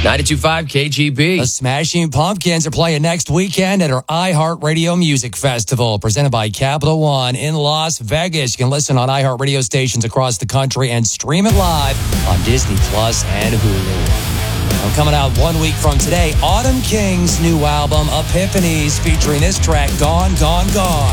92.5 KGB. The Smashing Pumpkins are playing next weekend at our iHeartRadio Music Festival, presented by Capital One in Las Vegas. You can listen on iHeartRadio stations across the country and stream it live on Disney Plus and Hulu. Now, coming out 1 week from today, Autumn King's new album, Epiphanies, featuring this track, Gone, Gone, Gone.